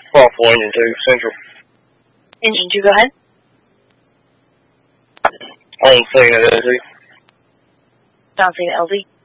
4 engine 2, Central. Engine 2, go ahead. On scene at LZ. Bouncing to LZ.